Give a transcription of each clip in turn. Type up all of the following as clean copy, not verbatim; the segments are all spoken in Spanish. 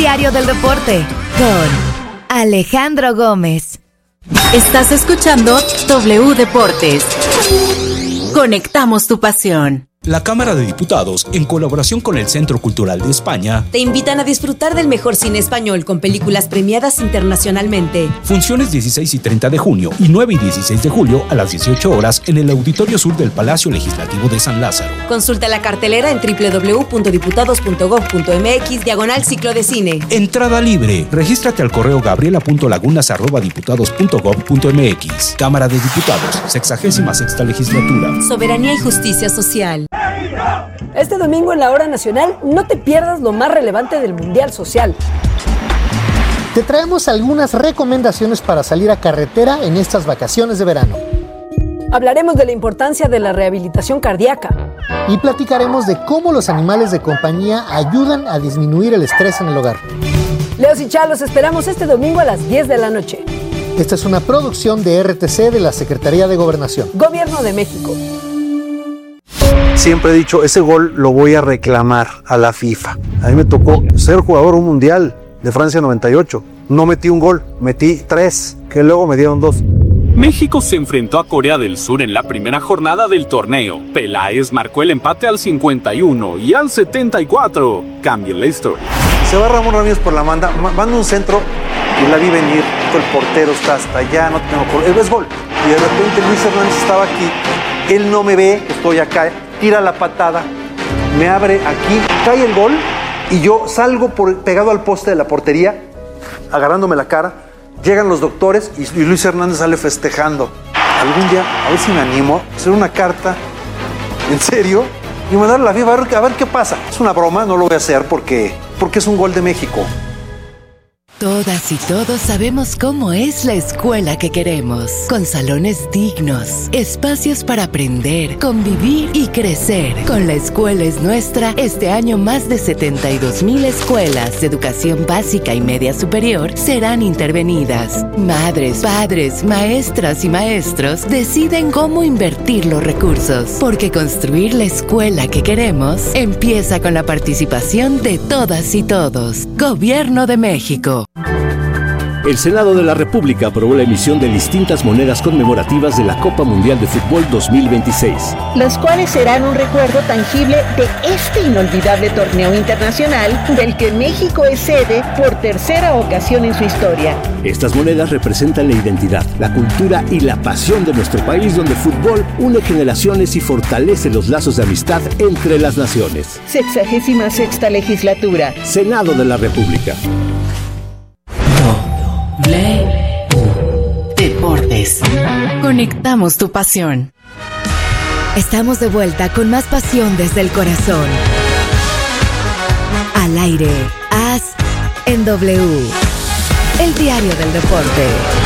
diario del deporte con Alejandro Gómez. Estás escuchando W Deportes. Conectamos tu pasión. La Cámara de Diputados, en colaboración con el Centro Cultural de España, te invitan a disfrutar del mejor cine español con películas premiadas internacionalmente. Funciones 16 y 30 de junio y 9 y 16 de julio a las 18 horas en el Auditorio Sur del Palacio Legislativo de San Lázaro. Consulta la cartelera en www.diputados.gov.mx/ciclo de cine. Entrada libre. Regístrate al correo gabriela.lagunas@diputados.gov.mx. Cámara de Diputados, 66ª Legislatura. Soberanía y justicia social. Este domingo en la Hora Nacional no te pierdas lo más relevante del Mundial Social. Te traemos algunas recomendaciones para salir a carretera en estas vacaciones de verano. Hablaremos de la importancia de la rehabilitación cardíaca. Y platicaremos de cómo los animales de compañía ayudan a disminuir el estrés en el hogar. Leos y Chá, los esperamos este domingo a las 10 de la noche. Esta es una producción de RTC de la Secretaría de Gobernación. Gobierno de México. Siempre he dicho, ese gol lo voy a reclamar a la FIFA. A mí me tocó ser jugador un mundial de Francia 98. No metí un gol, metí 3, que luego me dieron 2. México se enfrentó a Corea del Sur en la primera jornada del torneo. Peláez marcó el empate al 51 y al 74. Cambia la historia. Se va Ramón Ramírez por la manda un centro y la vi venir. El portero está hasta allá, no tengo gol. Es gol. Y de repente Luis Hernández estaba aquí. Él no me ve, estoy acá. Tira la patada, me abre aquí, cae el gol y yo salgo pegado al poste de la portería, agarrándome la cara. Llegan los doctores y Luis Hernández sale festejando. Algún día, a ver si me animo a hacer una carta, en serio, y mandarle a la FIFA a ver qué pasa. Es una broma, no lo voy a hacer porque es un gol de México. Todas y todos sabemos cómo es la escuela que queremos, con salones dignos, espacios para aprender, convivir y crecer. Con La Escuela es Nuestra, este año más de 72,000 escuelas de educación básica y media superior serán intervenidas. Madres, padres, maestras y maestros deciden cómo invertir los recursos, porque construir la escuela que queremos empieza con la participación de todas y todos. Gobierno de México. El Senado de la República aprobó la emisión de distintas monedas conmemorativas de la Copa Mundial de Fútbol 2026. Las cuales serán un recuerdo tangible de este inolvidable torneo internacional del que México es sede por tercera ocasión en su historia. Estas monedas representan la identidad, la cultura y la pasión de nuestro país, donde el fútbol une generaciones y fortalece los lazos de amistad entre las naciones. 66ª Legislatura. Senado de la República. Deportes. Conectamos tu pasión. Estamos de vuelta con más pasión desde el corazón. Al aire, AS en W. El diario del deporte.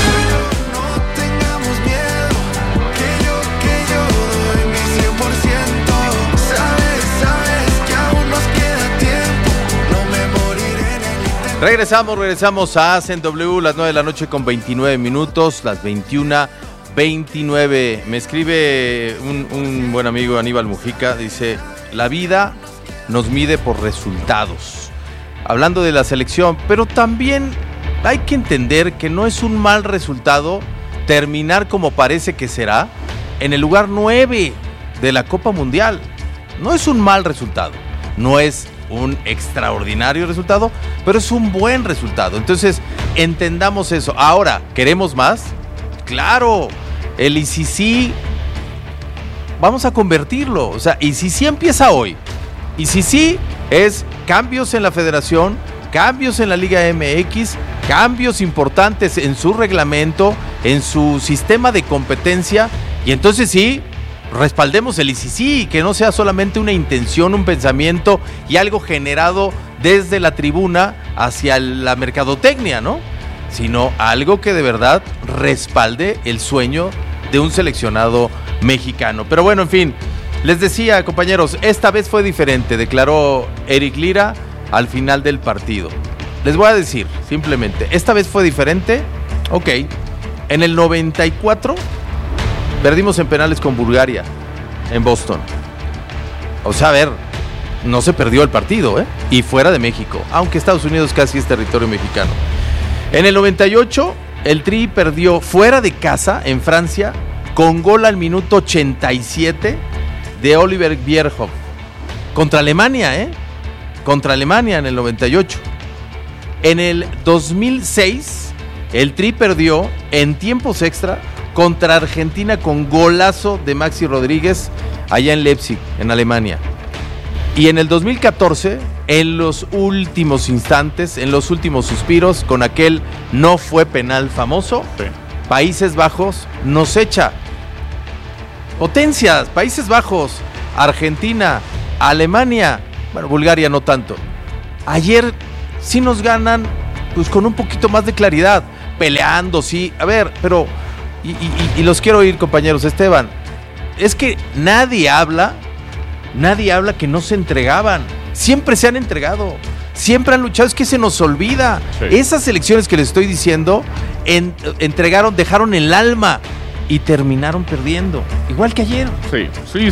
Regresamos a AS en W, las 9 de la noche con 29 minutos, las 21:29. Me escribe un buen amigo, Aníbal Mujica, dice, la vida nos mide por resultados. Hablando de la selección, pero también hay que entender que no es un mal resultado terminar como parece que será en el lugar 9 de la Copa Mundial. No es un mal resultado, no es un extraordinario resultado, pero es un buen resultado. Entonces, entendamos eso. Ahora, ¿queremos más? Claro, el ICC vamos a convertirlo. O sea, ICC empieza hoy. ICC es cambios en la federación, cambios en la Liga MX, cambios importantes en su reglamento, en su sistema de competencia, y entonces sí, respaldemos el ICC, que no sea solamente una intención, un pensamiento y algo generado desde la tribuna hacia la mercadotecnia, ¿no? Sino algo que de verdad respalde el sueño de un seleccionado mexicano. Pero bueno, en fin, les decía, compañeros, esta vez fue diferente, declaró Eric Lira al final del partido. Les voy a decir, simplemente, esta vez fue diferente. Ok, en el 94... perdimos en penales con Bulgaria, en Boston. O sea, a ver, no se perdió el partido, y fuera de México, aunque Estados Unidos casi es territorio mexicano. En el 98, el Tri perdió fuera de casa en Francia con gol al minuto 87 de Oliver Bierhoff. Contra Alemania, contra Alemania en el 98. En el 2006, el Tri perdió en tiempos extra contra Argentina con golazo de Maxi Rodríguez allá en Leipzig, en Alemania. Y en el 2014, en los últimos instantes, en los últimos suspiros, con aquel no fue penal famoso, sí, Países Bajos nos echa. Potencias, Países Bajos, Argentina, Alemania, bueno, Bulgaria no tanto. Ayer sí nos ganan, pues con un poquito más de claridad, peleando, sí. A ver, pero, y los quiero oír, compañeros. Esteban, es que nadie habla que no se entregaban. Siempre se han entregado, siempre han luchado, es que se nos olvida. Sí. Esas elecciones que les estoy diciendo, entregaron, dejaron el alma y terminaron perdiendo, igual que ayer. Sí,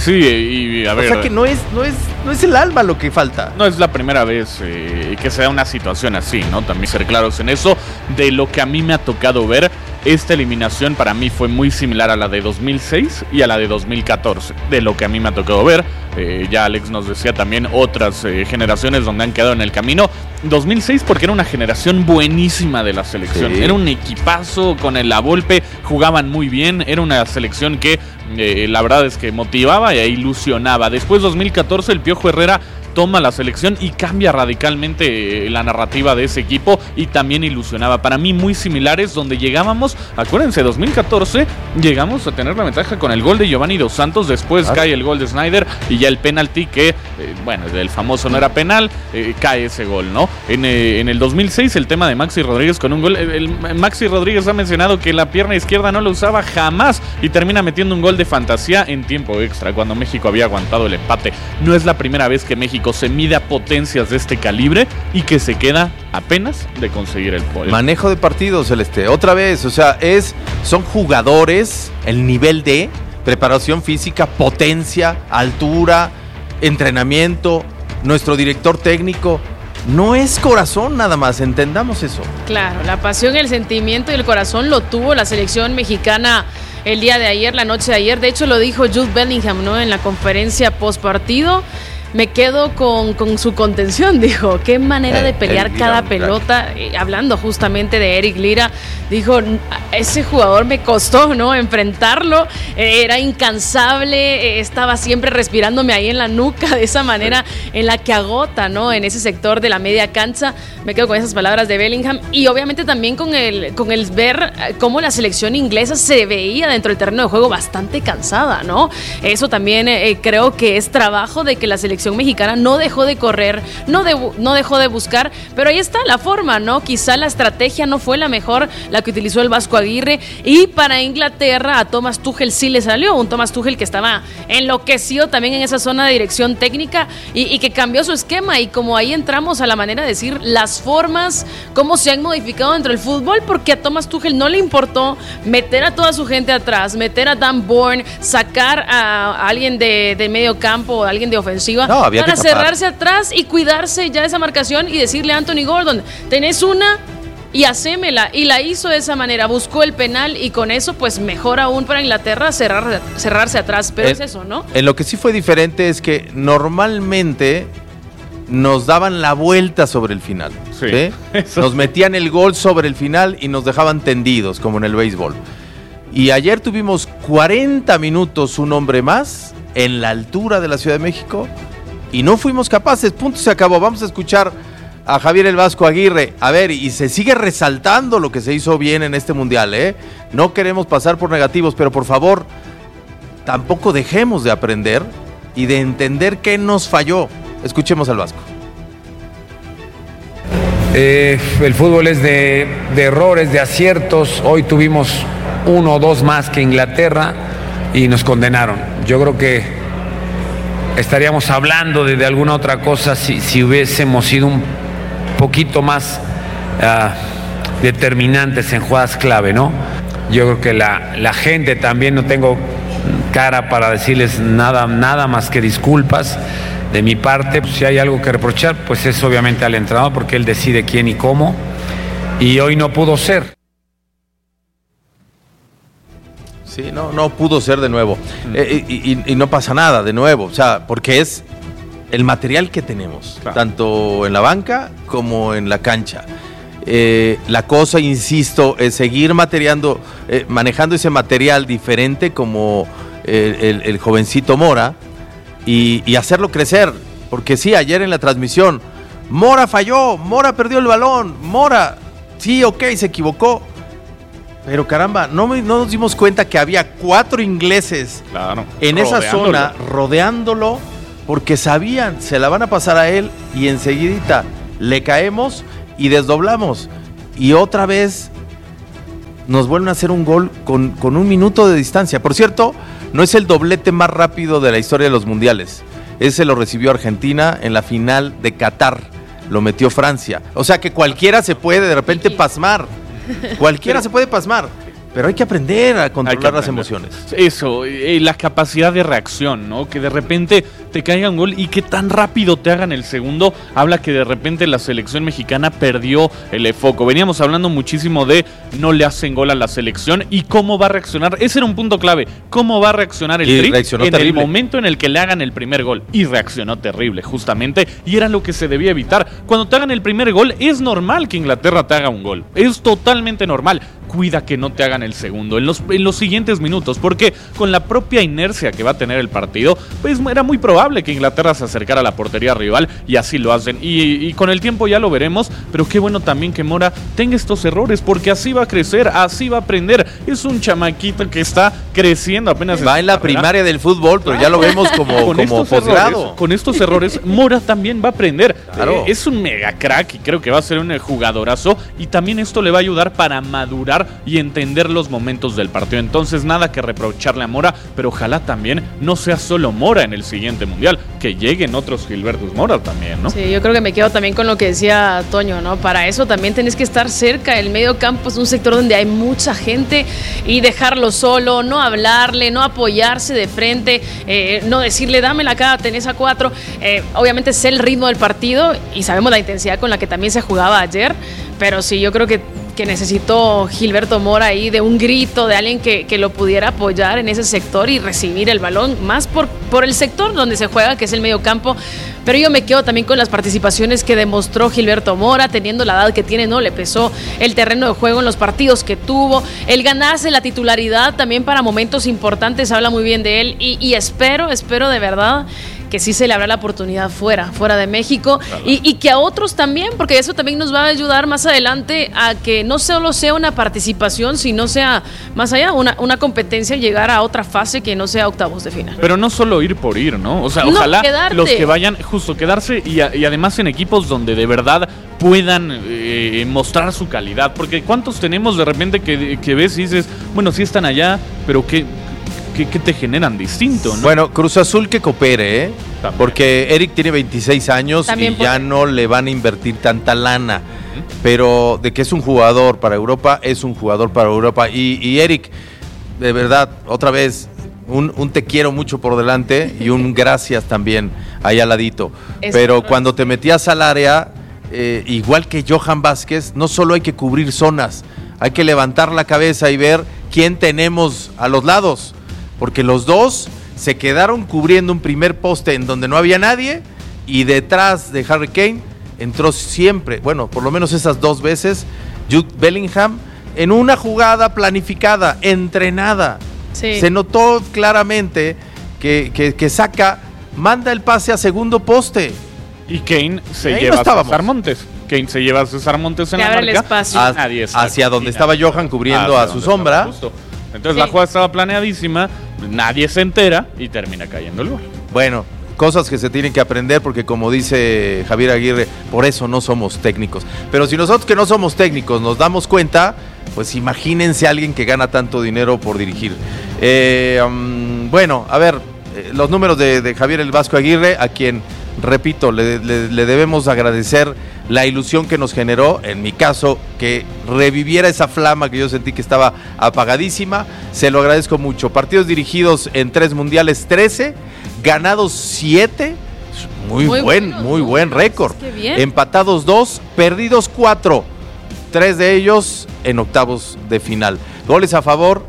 y a ver. O sea que no es el alma lo que falta. No es la primera vez que se da una situación así, ¿no? También ser claros en eso. De lo que a mí me ha tocado ver, esta eliminación para mí fue muy similar a la de 2006 y a la de 2014. De lo que a mí me ha tocado ver, ya Alex nos decía también otras generaciones donde han quedado en el camino. 2006 porque era una generación buenísima de la selección. Sí. Era un equipazo con el La Volpe, jugaban muy bien. Era una selección que la verdad es que motivaba e ilusionaba. Después 2014 el Piojo Herrera toma la selección y cambia radicalmente la narrativa de ese equipo y también ilusionaba. Para mí muy similares, donde llegábamos, acuérdense, 2014 llegamos a tener la ventaja con el gol de Giovanni Dos Santos, después cae el gol de Snyder y ya el penalti que, bueno, el famoso no era penal, cae ese gol, ¿no? En el 2006 el tema de Maxi Rodríguez con un gol, Maxi Rodríguez ha mencionado que la pierna izquierda no lo usaba jamás y termina metiendo un gol de fantasía en tiempo extra, cuando México había aguantado el empate. No es la primera vez que México se mide a potencias de este calibre y que se queda apenas de conseguir el podio. Manejo de partido, Celeste, otra vez, o sea, son jugadores, el nivel de preparación física, potencia, altura, entrenamiento, nuestro director técnico. No es corazón nada más, entendamos eso. Claro, la pasión, el sentimiento y el corazón lo tuvo la selección mexicana el día de ayer, la noche de ayer. De hecho, lo dijo Jude Bellingham, ¿no? En la conferencia post partido. Me quedo con su contención, dijo. Qué manera de pelear cada pelota. Hablando justamente de Eric Lira, dijo, ese jugador me costó, ¿no? Enfrentarlo. Era incansable, estaba siempre respirándome ahí en la nuca, de esa manera en la que agota, ¿no? En ese sector de la media cancha. Me quedo con esas palabras de Bellingham. Y obviamente también con el ver cómo la selección inglesa se veía dentro del terreno de juego bastante cansada, ¿no? Eso también creo que es trabajo de que la selección mexicana no dejó de correr, no dejó de buscar, pero ahí está la forma, ¿no? Quizá la estrategia no fue la mejor, la que utilizó el Vasco Aguirre, y para Inglaterra a Thomas Tuchel sí le salió, un Thomas Tuchel que estaba enloquecido también en esa zona de dirección técnica y que cambió su esquema, y como ahí entramos a la manera de decir las formas, cómo se han modificado dentro del fútbol, porque a Thomas Tuchel no le importó meter a toda su gente atrás, meter a Dan Bourne, sacar a alguien de medio campo o alguien de ofensiva, para cerrarse atrás y cuidarse ya de esa marcación y decirle a Anthony Gordon, tenés una y hacémela, y la hizo de esa manera, buscó el penal y con eso pues mejor aún para Inglaterra cerrarse atrás, pero es eso, ¿no? En lo que sí fue diferente es que normalmente nos daban la vuelta sobre el final, ¿sí? Nos metían el gol sobre el final y nos dejaban tendidos como en el béisbol, y ayer tuvimos 40 minutos un hombre más en la altura de la Ciudad de México y no fuimos capaces, punto, se acabó. Vamos a escuchar a Javier el Vasco Aguirre. A ver, y se sigue resaltando lo que se hizo bien en este mundial, ¿eh? No queremos pasar por negativos, pero por favor, tampoco dejemos de aprender y de entender qué nos falló. Escuchemos al Vasco. El fútbol es de errores, de aciertos. Hoy tuvimos uno o dos más que Inglaterra y nos condenaron. Yo creo que estaríamos hablando de alguna otra cosa si hubiésemos sido un poquito más determinantes en jugadas clave, ¿no? Yo creo que la gente también, no tengo cara para decirles nada más que disculpas. De mi parte, si hay algo que reprochar, pues es obviamente al entrenador, porque él decide quién y cómo, y hoy no pudo ser. Sí, no pudo ser de nuevo. Y no pasa nada de nuevo, o sea, porque es el material que tenemos, tanto en la banca como en la cancha. La cosa, insisto, es seguir manejando ese material diferente como el jovencito Mora y hacerlo crecer, porque sí, ayer en la transmisión, Mora falló, Mora perdió el balón, Mora, sí, ok, se equivocó, pero caramba, no nos dimos cuenta que había 4 ingleses en esa zona rodeándolo, porque sabían, se la van a pasar a él y enseguidita le caemos y desdoblamos, y otra vez nos vuelven a hacer un gol con 1 minuto de distancia. Por cierto, no es el doblete más rápido de la historia de los mundiales. Ese lo recibió Argentina en la final de Qatar, lo metió Francia. O sea que cualquiera se puede de repente pasmar, se puede pasmar. Pero hay que aprender a controlar las emociones. Eso, la capacidad de reacción, ¿no? Que de repente te caiga un gol y que tan rápido te hagan el segundo, habla que de repente la selección mexicana perdió el foco. Veníamos hablando muchísimo de no le hacen gol a la selección y cómo va a reaccionar. Ese era un punto clave. ¿Cómo va a reaccionar el Tri en el momento en el que le hagan el primer gol? Y reaccionó terrible, justamente, y era lo que se debía evitar. Cuando te hagan el primer gol, es normal que Inglaterra te haga un gol. Es totalmente normal. Cuida que no te hagan el segundo en los siguientes minutos, porque con la propia inercia que va a tener el partido, pues era muy probable que Inglaterra se acercara a la portería rival, y así lo hacen, y con el tiempo ya lo veremos. Pero qué bueno también que Mora tenga estos errores, porque así va a crecer, así va a aprender. Es un chamaquito que está creciendo, apenas va en la primaria del fútbol, pero ya lo vemos como posgrado. Con estos errores Mora también va a aprender. Es un mega crack y creo que va a ser un jugadorazo, y también esto le va a ayudar para madurar y entender los momentos del partido. Entonces nada que reprocharle a Mora, pero ojalá también no sea solo Mora en el siguiente mundial, que lleguen otros Gilbertus Mora también, ¿no? Sí, yo creo que me quedo también con lo que decía Toño, ¿no? Para eso también tenés que estar cerca. El medio campo es un sector donde hay mucha gente, y dejarlo solo, no hablarle, no apoyarse de frente, no decirle dámela acá, tenés a 4. Obviamente sé el ritmo del partido y sabemos la intensidad con la que también se jugaba ayer, pero sí, yo creo que necesitó Gilberto Mora ahí de un grito, de alguien que lo pudiera apoyar en ese sector y recibir el balón, más por el sector donde se juega, que es el medio campo. Pero yo me quedo también con las participaciones que demostró Gilberto Mora, teniendo la edad que tiene, no le pesó el terreno de juego en los partidos que tuvo, el ganarse la titularidad también para momentos importantes, habla muy bien de él, y espero de verdad que sí se le habrá la oportunidad fuera de México, y que a otros también, porque eso también nos va a ayudar más adelante a que no solo sea una participación, sino sea más allá, una competencia, llegar a otra fase que no sea octavos de final. Pero no solo ir por ir, ¿no? O sea, no, ojalá quedarte. Los que vayan, justo quedarse, y además en equipos donde de verdad puedan mostrar su calidad, porque ¿cuántos tenemos de repente que ves y dices, bueno, sí están allá, pero ¿qué te generan distinto, ¿no? Bueno, Cruz Azul que coopere, porque Eric tiene 26 años también, y ya no le van a invertir tanta lana, pero de que es un jugador para Europa, es un jugador para Europa, y Eric, de verdad, otra vez, un te quiero mucho por delante y un gracias también ahí al ladito, pero cuando te metías al área, igual que Johan Vázquez, no solo hay que cubrir zonas, hay que levantar la cabeza y ver quién tenemos a los lados, porque los dos se quedaron cubriendo un primer poste en donde no había nadie, y detrás de Harry Kane entró siempre, bueno, por lo menos esas 2 veces, Jude Bellingham, en una jugada planificada, entrenada. Sí. Se notó claramente que Saka manda el pase a segundo poste. Y Kane se lleva a César Montes. Kane se lleva a César Montes en la marca. Hacia donde estaba Johan cubriendo a su sombra. Entonces la jugada estaba planeadísima, nadie se entera y termina cayendo el gol. Bueno, cosas que se tienen que aprender, porque como dice Javier Aguirre, por eso no somos técnicos. Pero si nosotros que no somos técnicos nos damos cuenta, pues imagínense a alguien que gana tanto dinero por dirigir. Bueno, a ver, los números de Javier el Vasco Aguirre, a quien, repito, le debemos agradecer la ilusión que nos generó, en mi caso, que reviviera esa flama que yo sentí que estaba apagadísima. Se lo agradezco mucho. Partidos dirigidos en 3 mundiales, 13, ganados 7, Muy buen récord. Qué bien. Empatados 2, perdidos 4. 3 de ellos en octavos de final. Goles a favor,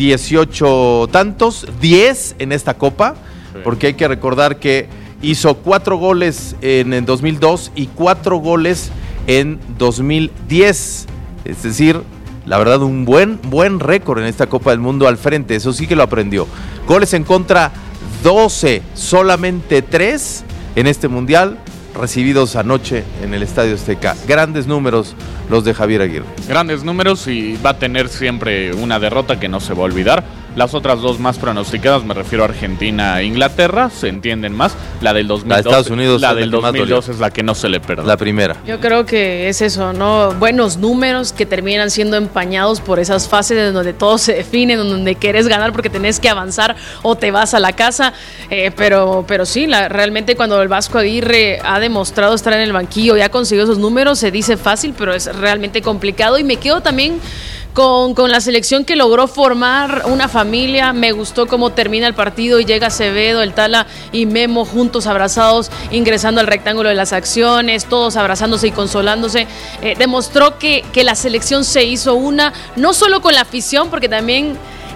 18 tantos, 10 en esta copa, porque hay que recordar que hizo 4 goles en 2002 y 4 goles en 2010. Es decir, la verdad, un buen récord en esta Copa del Mundo al frente. Eso sí que lo aprendió. Goles en contra, 12, solamente 3 en este Mundial, recibidos anoche en el Estadio Azteca. Grandes números los de Javier Aguirre. Grandes números, y va a tener siempre una derrota que no se va a olvidar. Las otras dos más pronosticadas, me refiero a Argentina e Inglaterra, se entienden más. La del 2002, la de Estados Unidos, la del 2002 es la que no se le perdona. La primera. Yo creo que es eso, ¿no? Buenos números que terminan siendo empañados por esas fases en donde todo se define, en donde querés ganar porque tenés que avanzar o te vas a la casa. Pero sí, realmente cuando el Vasco Aguirre ha demostrado estar en el banquillo y ha conseguido esos números, se dice fácil, pero es realmente complicado. Y me quedo también con la selección que logró formar una familia. Me gustó cómo termina el partido y llega Acevedo, el Tala y Memo juntos abrazados, ingresando al rectángulo de las acciones, todos abrazándose y consolándose. Demostró que la selección se hizo una, no solo con la afición, porque también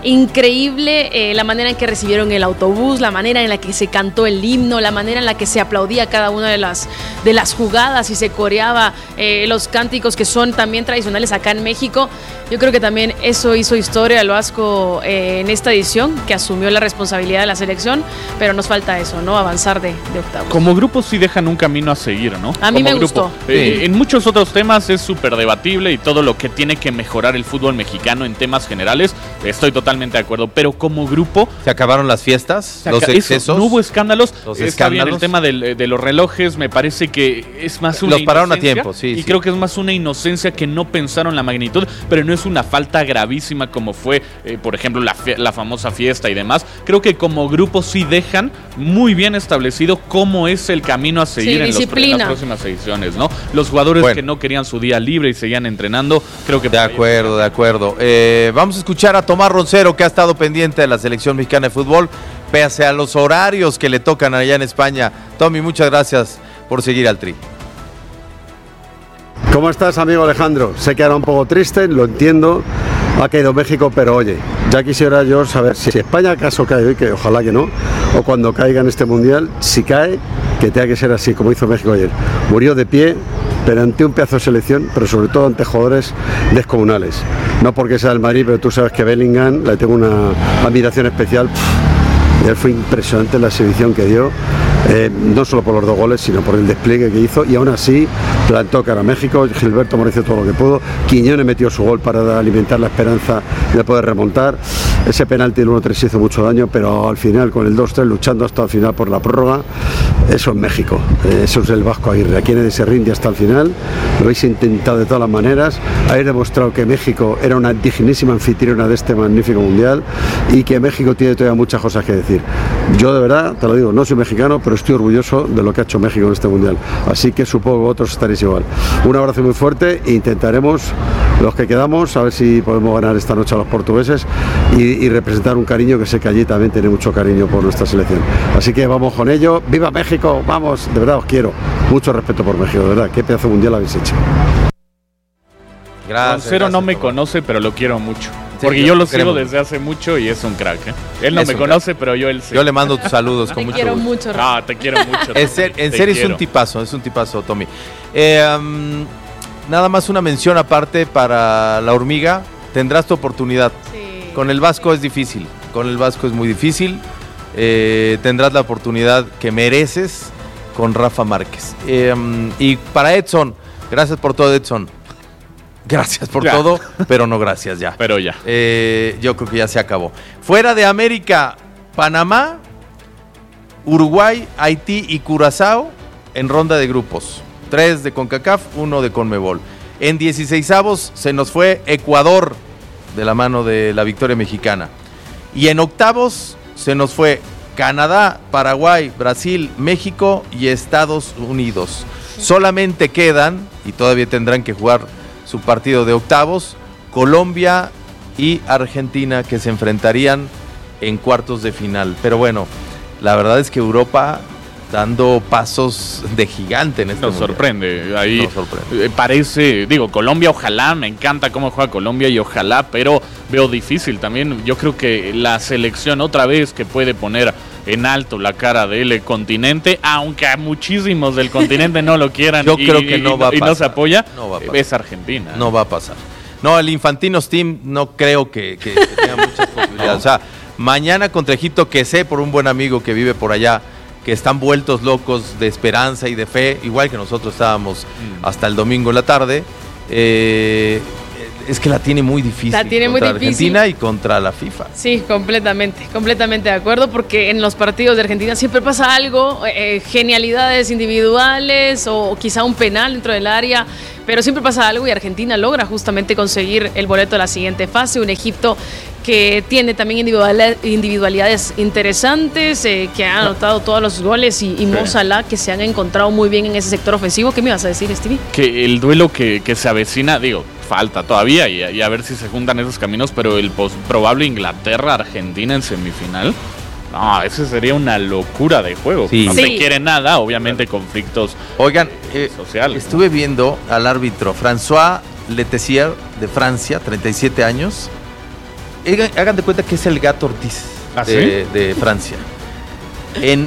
increíble la manera en que recibieron el autobús, la manera en la que se cantó el himno, la manera en la que se aplaudía cada una de las jugadas y se coreaba los cánticos que son también tradicionales acá en México. Yo creo que también eso hizo historia al Vasco en esta edición, que asumió la responsabilidad de la selección, pero nos falta eso, ¿no? Avanzar de octavos. Como grupo sí dejan un camino a seguir, ¿no? A mí me gustó. En muchos otros temas es súper debatible y todo lo que tiene que mejorar el fútbol mexicano en temas generales, estoy totalmente de acuerdo, pero como grupo... ¿Se acabaron las fiestas? ¿Los excesos? No hubo escándalos. Está bien el tema de los relojes, me parece que es más una los pararon a tiempo, sí. Y creo que es más una inocencia que no pensaron la magnitud, pero no es una falta gravísima como fue, por ejemplo, la famosa fiesta y demás. Creo que como grupo sí dejan muy bien establecido cómo es el camino a seguir en las próximas ediciones, ¿no? Los jugadores que no querían su día libre y seguían entrenando, creo que... De acuerdo. Vamos a escuchar a Tomás Roncero, que ha estado pendiente de la selección mexicana de fútbol, pese a los horarios que le tocan allá en España. Tommy, muchas gracias por seguir al Tri. ¿Cómo estás, amigo Alejandro? Sé que era un poco triste, lo entiendo, ha caído México, pero oye, ya quisiera yo saber si España acaso cae hoy, que ojalá que no, o cuando caiga en este Mundial, si cae, que tenga que ser así, como hizo México ayer. Murió de pie, pero ante un pedazo de selección, pero sobre todo ante jugadores descomunales. No porque sea del Madrid, pero tú sabes que Bellingham, le tengo una admiración especial. Él fue impresionante la exhibición que dio, no solo por los 2 goles, sino por el despliegue que hizo, y aún así plantó cara a México. Gilberto Moreno hizo todo lo que pudo, Quiñones metió su gol para alimentar la esperanza de poder remontar. Ese penalti del 1-3 hizo mucho daño, pero al final con el 2-3 luchando hasta el final por la prórroga, eso es México, eso es el Vasco Aguirre. Aquí nadie se rinde hasta el final, lo habéis intentado de todas las maneras, habéis demostrado que México era una dignísima anfitriona de este magnífico mundial y que México tiene todavía muchas cosas que decir. Yo de verdad, te lo digo, no soy mexicano, pero estoy orgulloso de lo que ha hecho México en este mundial, así que supongo que vosotros estaréis igual. Un abrazo muy fuerte e intentaremos, los que quedamos, a ver si podemos ganar esta noche a los portugueses y representar un cariño que sé que allí también tiene mucho cariño por nuestra selección. Así que vamos con ello. ¡Viva México! Vamos, de verdad os quiero. Mucho respeto por México, de verdad. Qué pedazo mundial habéis hecho. Gracias. Roncero no me conoce, pero lo quiero mucho. Porque yo lo sigo desde hace mucho y es un crack, ¿eh? Él no me conoce, pero yo él sí. Yo le mando tus saludos con mucho gusto. Te quiero mucho. Ah, te quiero mucho. En serio es un tipazo, Tommy. Nada más una mención aparte para la hormiga. Tendrás tu oportunidad. Sí. Con el Vasco es difícil. Con el Vasco es muy difícil. Tendrás la oportunidad que mereces con Rafa Márquez. Y para Edson, gracias por todo, Edson. Gracias por todo, pero no gracias ya. Pero ya. Yo creo que ya se acabó. Fuera de América, Panamá, Uruguay, Haití y Curazao en ronda de grupos. 3 de CONCACAF, 1 de CONMEBOL. En 16avos se nos fue Ecuador de la mano de la victoria mexicana. Y en octavos se nos fue Canadá, Paraguay, Brasil, México y Estados Unidos. Solamente quedan, y todavía tendrán que jugar su partido de octavos, Colombia y Argentina, que se enfrentarían en cuartos de final. Pero bueno, la verdad es que Europa dando pasos de gigante en este Nos mundial. sorprende. Ahí Nos sorprende. parece, Colombia, ojalá, me encanta cómo juega Colombia y ojalá, pero veo difícil también. Yo creo que la selección otra vez que puede poner en alto la cara del continente, aunque a muchísimos del continente no lo quieran. Yo creo que no va a pasar. Y no se apoya, No va a pasar. es Argentina. No va a pasar. No, el Infantinos Team no creo que tenga muchas posibilidades. O sea, mañana contra Egipto, que sé por un buen amigo que vive por allá, que están vueltos locos de esperanza y de fe, igual que nosotros estábamos hasta el domingo en la tarde, es que la tiene muy difícil. La tiene muy contra difícil. Argentina y contra la FIFA. Sí, completamente de acuerdo, porque en los partidos de Argentina siempre pasa algo, genialidades individuales o quizá un penal dentro del área, pero siempre pasa algo y Argentina logra justamente conseguir el boleto a la siguiente fase. Un Egipto que tiene también individualidades interesantes, que ha anotado todos los goles y Mo Salah, que se han encontrado muy bien en ese sector ofensivo. ¿Qué me ibas a decir, Stevie? Que el duelo que se avecina, falta todavía y a ver si se juntan esos caminos, pero el probable Inglaterra-Argentina en semifinal, no, ese sería una locura de juego. Sí. No Sí. se quiere nada, obviamente conflictos Oigan, sociales. estuve viendo al árbitro François Letessier de Francia, 37 años. Hagan de cuenta que es el Gato Ortiz ¿Ah, de Francia. En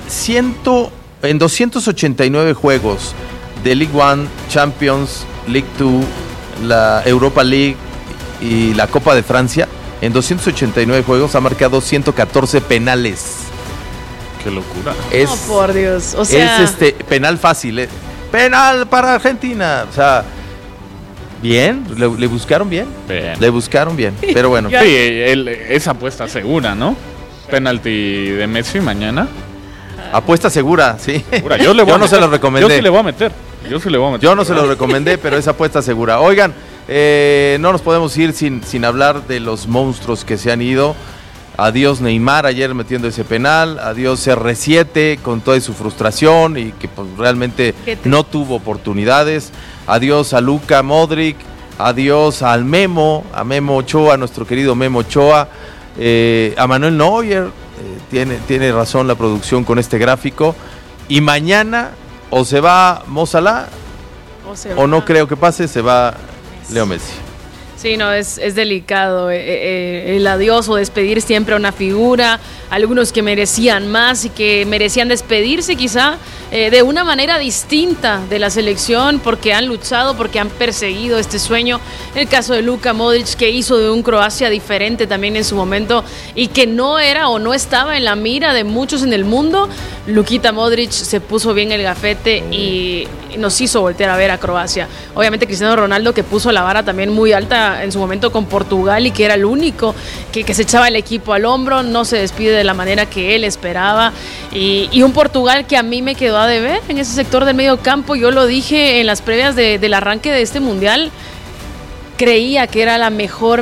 289 juegos de League One, Champions, League 2, la Europa League y la Copa de Francia, en 289 juegos ha marcado 114 penales. Qué locura. Es, Oh, por Dios. O sea, es penal fácil. Penal para Argentina. O sea, bien, le buscaron bien. Le buscaron bien. Pero bueno. Sí, esa apuesta segura, ¿no? Penalti de Messi mañana. Apuesta segura, sí. Segura. Yo no se lo recomendé. Yo sí le voy a meter. Yo no se lo recomendé, pero es apuesta segura. Oigan, no nos podemos ir sin hablar de los monstruos que se han ido. Adiós Neymar ayer metiendo ese penal. Adiós CR7 con toda su frustración y que pues, realmente no tuvo oportunidades. Adiós a Luka Modric. Adiós a Memo Ochoa, nuestro querido Memo Ochoa. A Manuel Neuer. Tiene razón la producción con este gráfico. Y mañana o se va Mo Salah o no creo que pase, se va Leo Messi. Sí, no, es delicado el adiós o despedir siempre a una figura, algunos que merecían más y que merecían despedirse quizá de una manera distinta de la selección porque han luchado, porque han perseguido este sueño. El caso de Luka Modric, que hizo de un Croacia diferente también en su momento y que no era o no estaba en la mira de muchos en el mundo. Luquita Modric se puso bien el gafete y nos hizo voltear a ver a Croacia. Obviamente Cristiano Ronaldo, que puso la vara también muy alta en su momento con Portugal y que era el único que se echaba el equipo al hombro, no se despide de la manera que él esperaba y un Portugal que a mí me quedó a deber en ese sector del medio campo. Yo lo dije en las previas del arranque de este mundial, creía que era la mejor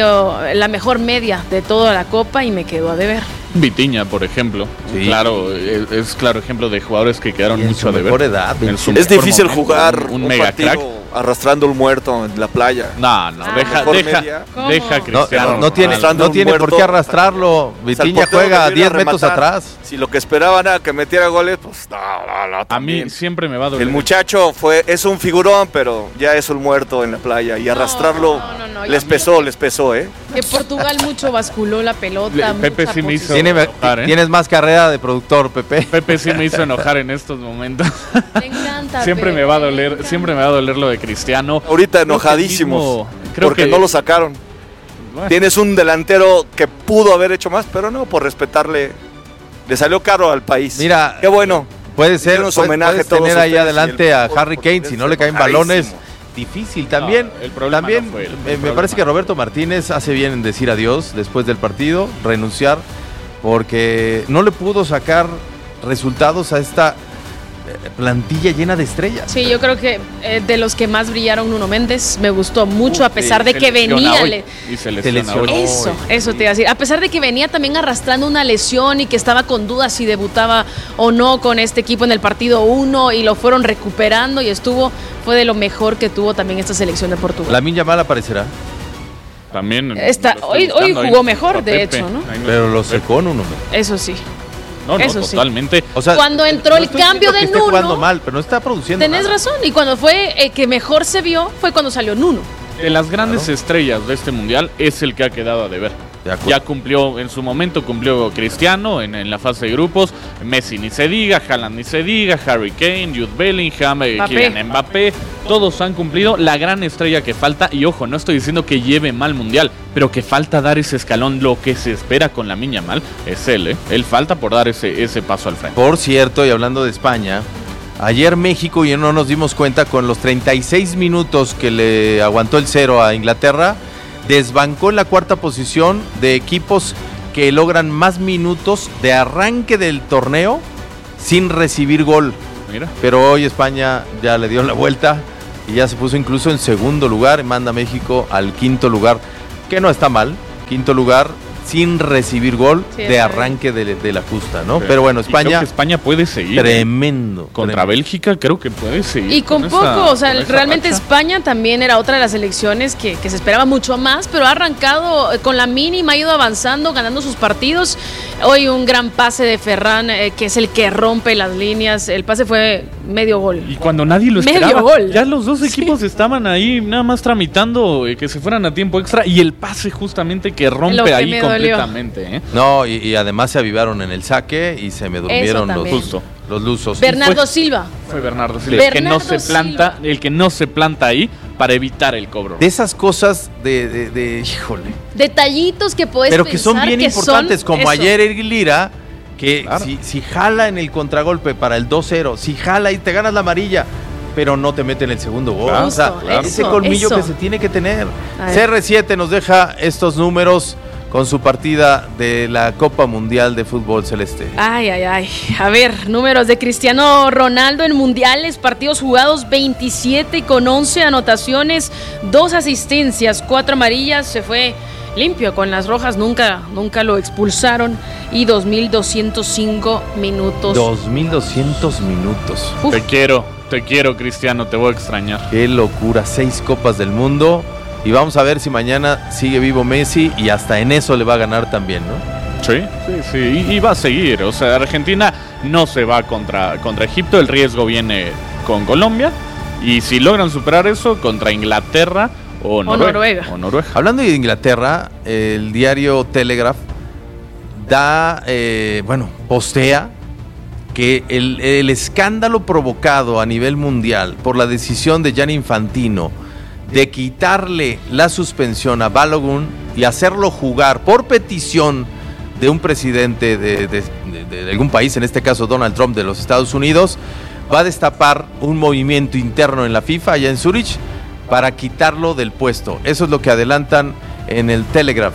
media de toda la Copa y me quedó a deber. Vitinha, por ejemplo. Sí. Claro, es claro ejemplo de jugadores que quedaron mucho a deber. Mejor edad. Es difícil jugar un un mega partido crack. arrastrando un muerto en la playa. No, deja Cristiano. No tiene por qué arrastrarlo. Vitinha juega 10 metros atrás. Si lo que esperaban era que metiera goles, pues no. A mí siempre me va a doler. El muchacho es un figurón, pero ya es un muerto en la playa y arrastrarlo les pesó, ¿eh? Que Portugal mucho basculó la pelota. Pepe sí me hizo enojar, ¿eh? Tienes más carrera de productor, Pepe. Pepe sí me hizo enojar en estos momentos. Me encanta. Siempre me va a doler lo de Cristiano. Ahorita enojadísimos porque que no lo sacaron. Bueno. Tienes un delantero que pudo haber hecho más, pero no, por respetarle, le salió caro al país. Mira, qué bueno. Puede ser, puedes tener ahí adelante a Harry Kane, si no le caen balones. Difícil también. El problema también no fue me parece que Roberto Martínez hace bien en decir adiós después del partido, renunciar, porque no le pudo sacar resultados a esta plantilla llena de estrellas. Sí, yo creo que de los que más brillaron, Nuno Méndez, me gustó mucho, a pesar de que venía... Eso te iba a decir. A pesar de que venía también arrastrando una lesión y que estaba con dudas si debutaba o no con este equipo en el partido 1 y lo fueron recuperando y fue de lo mejor que tuvo también esta selección de Portugal. Lamine Yamal aparecerá. También. Hoy jugó mejor, de hecho, ¿no? Pero lo secó Nuno Méndez. Eso sí. No, Eso totalmente. Sí. O sea, cuando entró el cambio de Nuno. Está jugando mal, pero no está produciendo. Tenés razón. Y cuando fue que mejor se vio fue cuando salió Nuno. De las grandes estrellas de este mundial es el que ha quedado a deber. Ya cumplió, en su momento cumplió Cristiano en la fase de grupos, Messi ni se diga, Haaland ni se diga, Harry Kane, Jude Bellingham, Kylian Mbappé, todos han cumplido. La gran estrella que falta, y ojo, no estoy diciendo que lleve mal mundial, pero que falta dar ese escalón, lo que se espera con Lamine Yamal, es él, él falta por dar ese paso al frente. Por cierto, y hablando de España, ayer México, y no nos dimos cuenta, con los 36 minutos que le aguantó el 0 a Inglaterra, desbancó en la cuarta posición de equipos que logran más minutos de arranque del torneo sin recibir gol. Mira. Pero hoy España ya le dio la vuelta y ya se puso incluso en segundo lugar y manda a México al quinto lugar, que no está mal, quinto lugar sin recibir gol de arranque de la justa, ¿no? Sí. Pero bueno, España... Creo que España puede seguir. Tremendo. Contra Bélgica creo que puede seguir. Y con poco, o sea, realmente racha. España también era otra de las selecciones que se esperaba mucho más, pero ha arrancado con la mínima, ha ido avanzando, ganando sus partidos. Hoy un gran pase de Ferran, que es el que rompe las líneas. El pase fue medio gol. Y cuando nadie lo esperaba, medio gol. Ya los dos equipos estaban ahí nada más tramitando que se fueran a tiempo extra, y el pase justamente que rompe ahí completamente. No, y además se avivaron en el saque y se me durmieron los lusos. Bernardo Silva. Fue Bernardo Silva. El que no se planta ahí para evitar el cobro. De esas cosas híjole. Detallitos que puedes pero que son bien importantes, como eso. Ayer Eric Lira, que si jala en el contragolpe para el 2-0, si jala y te ganas la amarilla, pero no te meten el segundo gol. Claro, o sea, ese colmillo que se tiene que tener. CR7 nos deja estos números con su partida de la Copa Mundial de Fútbol Celeste. Ay. A ver, números de Cristiano Ronaldo en mundiales, partidos jugados 27 con 11 anotaciones, 2 asistencias, 4 amarillas, se fue limpio con las rojas, nunca lo expulsaron, y 2.205 minutos. 2.200 minutos. Uf. Te quiero, Cristiano, te voy a extrañar. Qué locura, 6 Copas del Mundo. Y vamos a ver si mañana sigue vivo Messi y hasta en eso le va a ganar también, ¿no? Sí. Y va a seguir. O sea, Argentina no se va contra Egipto. El riesgo viene con Colombia. Y si logran superar eso, contra Inglaterra o Noruega. Hablando de Inglaterra, el diario Telegraph postea que el escándalo provocado a nivel mundial por la decisión de Gianni Infantino de quitarle la suspensión a Balogun y hacerlo jugar por petición de un presidente de algún país, en este caso Donald Trump de los Estados Unidos, va a destapar un movimiento interno en la FIFA, allá en Zurich, para quitarlo del puesto. Eso es lo que adelantan en el Telegraph.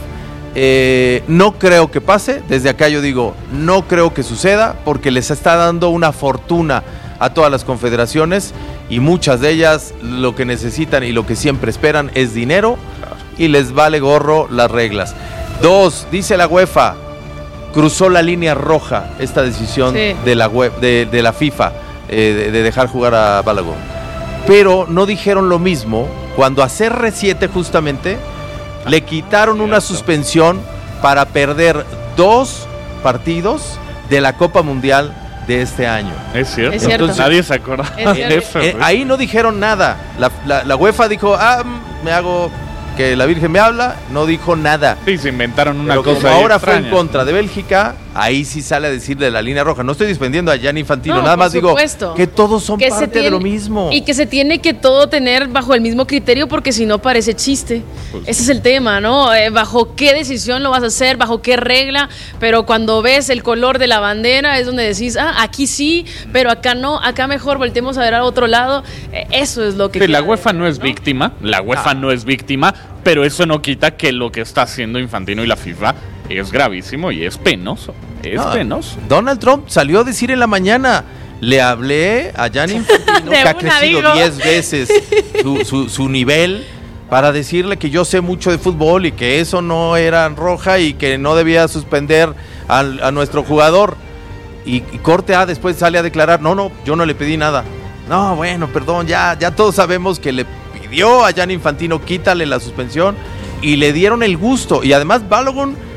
No creo que pase, desde acá yo digo, no creo que suceda, porque les está dando una fortuna a todas las confederaciones, y muchas de ellas lo que necesitan y lo que siempre esperan es dinero, y les vale gorro las reglas. 2, dice la UEFA, cruzó la línea roja esta decisión de la FIFA de dejar jugar a Balogun. Pero no dijeron lo mismo cuando a CR7 justamente le quitaron una suspensión para perder 2 partidos de la Copa Mundial de este año. Es cierto. Entonces, nadie se acuerda de eso. Ahí no dijeron nada. La UEFA dijo, me hago que la Virgen me habla, no dijo nada. Sí, se inventaron una cosa como ahora extraña. Fue en contra de Bélgica, ahí sí sale a decir de la línea roja. No estoy defendiendo a Gianni Infantino, nada más digo que todos son parte de lo mismo. Y que se tiene que todo tener bajo el mismo criterio, porque si no parece chiste. Ese es el tema, ¿no? Bajo qué decisión lo vas a hacer, bajo qué regla, pero cuando ves el color de la bandera es donde decís, aquí sí, pero acá no, acá mejor volteemos a ver al otro lado. Eso es lo que... Sí, la UEFA no es víctima, no es víctima, pero eso no quita que lo que está haciendo Infantino y la FIFA es gravísimo y es penoso. Penoso. Donald Trump salió a decir en la mañana, le hablé a Gianni Infantino, que ha crecido 10 veces su nivel, para decirle que yo sé mucho de fútbol y que eso no era roja y que no debía suspender a nuestro jugador. Y corte A después sale a declarar, no, yo no le pedí nada. No, bueno, perdón, ya todos sabemos que le pidió a Gianni Infantino, quítale la suspensión, y le dieron el gusto. Y además Balogun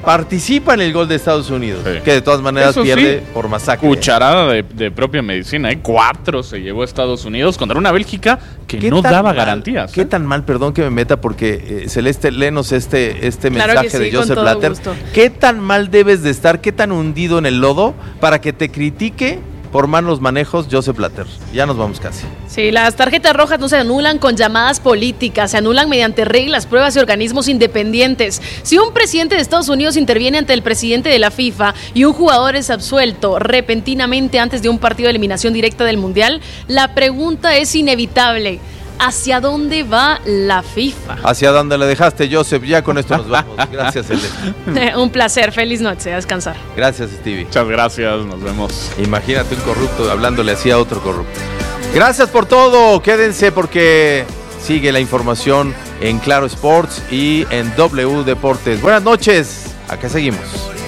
participa en el gol de Estados Unidos, Sí. que de todas maneras Eso pierde sí, por masacre. Cucharada de propia medicina, 4 se llevó a Estados Unidos contra una Bélgica que ¿Qué no tan daba mal, garantías. ¿Qué tan mal, perdón que me meta, porque Celeste, léenos este Claro mensaje que sí, de con Joseph todo Blatter? gusto. ¿Qué tan mal debes de estar, qué tan hundido en el lodo para que te critique por malos manejos Joseph Blatter? Ya nos vamos casi. Sí, las tarjetas rojas no se anulan con llamadas políticas, se anulan mediante reglas, pruebas y organismos independientes. Si un presidente de Estados Unidos interviene ante el presidente de la FIFA y un jugador es absuelto repentinamente antes de un partido de eliminación directa del Mundial, la pregunta es inevitable. ¿Hacia dónde va la FIFA? ¿Hacia dónde le dejaste, Joseph? Ya con esto nos vamos. Gracias, Celeste. Un placer, feliz noche, a descansar. Gracias, Stevie. Muchas gracias, nos vemos. Imagínate un corrupto hablándole así a otro corrupto. Gracias por todo, quédense porque sigue la información en Claro Sports y en W Deportes. Buenas noches, acá seguimos.